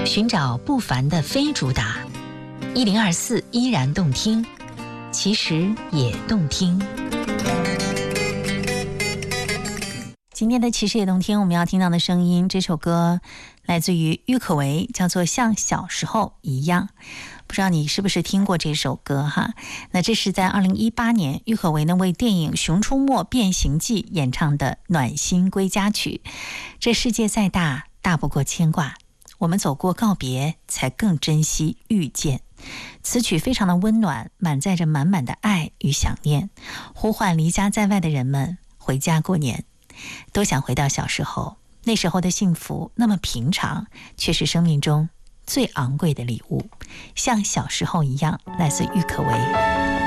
寻找不凡的非主打，1024依然动听，其实也动听。今天的其实也动听，我们要听到的声音，这首歌来自于郁可唯，叫做《像小时候一样》。不知道你是不是听过这首歌哈？那这是在2018年，郁可唯呢为电影《熊出没变形记》演唱的暖心归家曲。这世界再大，大不过牵挂，我们走过告别，才更珍惜遇见。此曲非常的温暖，满载着满满的爱与想念，呼唤离家在外的人们回家过年。都想回到小时候，那时候的幸福那么平常，却是生命中最昂贵的礼物。像小时候一样，来自郁可唯。